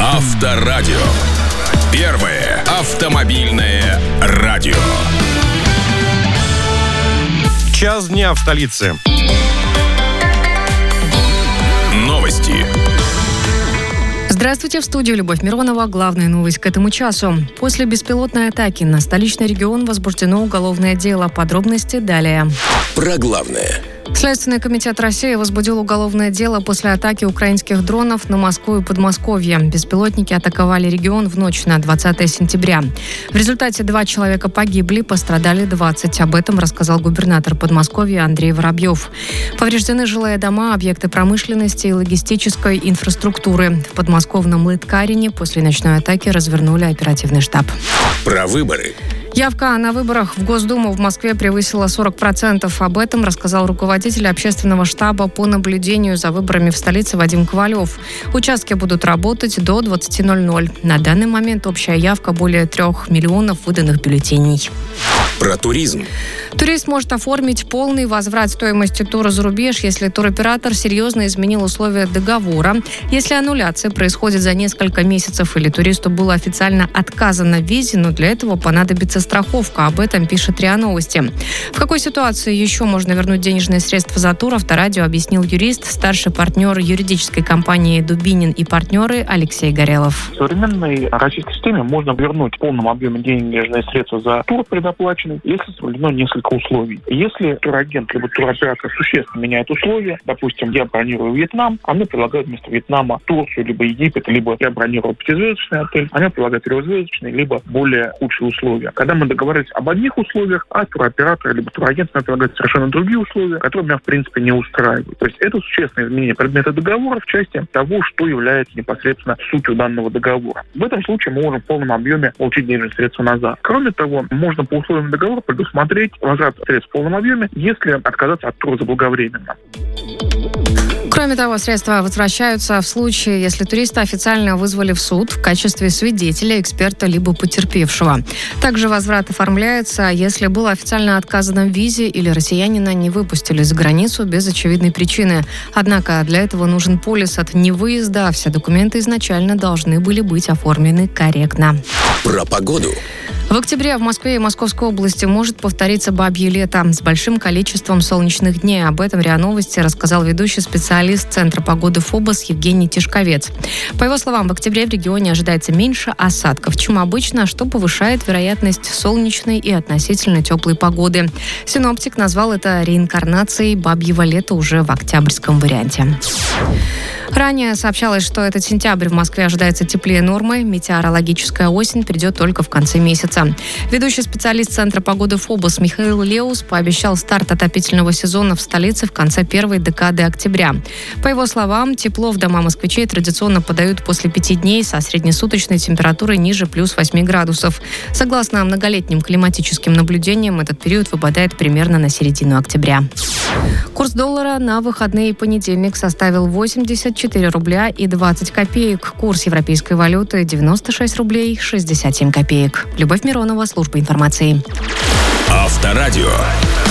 Авторадио. Первое автомобильное радио. Час дня в столице. Новости. Здравствуйте, в студии Любовь Миронова. Главная новость к этому часу. После беспилотной атаки на столичный регион возбуждено уголовное дело. Подробности далее. Про главное. Следственный комитет России возбудил уголовное дело после атаки украинских дронов на Москву и Подмосковье. Беспилотники атаковали регион в ночь на 20 сентября. В результате 2 человека погибли, пострадали 20. Об этом рассказал губернатор Подмосковья Андрей Воробьев. Повреждены жилые дома, объекты промышленности и логистической инфраструктуры. В подмосковном Лыткарине после ночной атаки развернули оперативный штаб. Про выборы. Явка на выборах в Госдуму в Москве превысила 40%. Об этом рассказал руководитель общественного штаба по наблюдению за выборами в столице Вадим Ковалев. Участки будут работать до 20:00. На данный момент общая явка более 3 миллионов выданных бюллетеней. Про туризм. Турист может оформить полный возврат стоимости тура за рубеж, если туроператор серьезно изменил условия договора, если аннуляция происходит за несколько месяцев или туристу было официально отказано в визе, но для этого понадобится страховка. Об этом пишет РИА Новости. В какой ситуации еще можно вернуть денежные средства за тур, Авторадио объяснил юрист, старший партнер юридической компании «Дубинин и партнеры» Алексей Горелов. В современной российской системе можно вернуть в полном объеме денежные средства за тур предоплаченный, если соблюдено несколько условий. Если турагент либо туроператор существенно меняет условия, допустим, я бронирую Вьетнам, а мне предлагают вместо Вьетнама Турцию, либо Египет, либо я бронирую 5-звездочный отель, а мне предлагают 3-звездочный, либо более худшие условия. Когда мы договаривались об одних условиях, а туроператор либо турагент мне предлагает совершенно другие условия, которые меня в принципе не устраивают. То есть это существенное изменение предмета договора в части того, что является непосредственно сутью данного договора. В этом случае мы можем в полном объеме получить денежные средства назад. Кроме того, можно по условиям договора предусмотреть возврат средств в полном объеме, если отказаться от тура заблаговременно. Кроме того, средства возвращаются в случае, если туриста официально вызвали в суд в качестве свидетеля, эксперта либо потерпевшего. Также возврат оформляется, если было официально отказано в визе или россиянина не выпустили за границу без очевидной причины. Однако для этого нужен полис от невыезда, а все документы изначально должны были быть оформлены корректно. Про погоду. В октябре в Москве и Московской области может повториться бабье лето с большим количеством солнечных дней. Об этом РИА Новости рассказал ведущий специалист Центра погоды ФОБОС Евгений Тишковец. По его словам, в октябре в регионе ожидается меньше осадков, чем обычно, что повышает вероятность солнечной и относительно теплой погоды. Синоптик назвал это реинкарнацией бабьего лета уже в октябрьском варианте. Ранее сообщалось, что этот сентябрь в Москве ожидается теплее нормы. Метеорологическая осень придет только в конце месяца. Ведущий специалист Центра погоды ФОБОС Михаил Леус пообещал старт отопительного сезона в столице в конце первой декады октября. По его словам, тепло в дома москвичей традиционно подают после 5 дней со среднесуточной температурой ниже плюс 8 градусов. Согласно многолетним климатическим наблюдениям, этот период выпадает примерно на середину октября. Курс доллара на выходные и понедельник составил 84 рубля и 20 копеек. Курс европейской валюты 96 рублей 67 копеек. Любовь Миронова, служба информации. Авторадио.